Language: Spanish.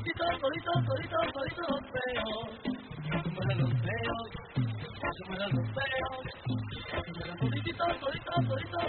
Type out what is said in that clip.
todititos, toditos, toditos, toditos los feos. Se mueran los feos, se mueran los feos. Se mueran todititos, toditos, toditos,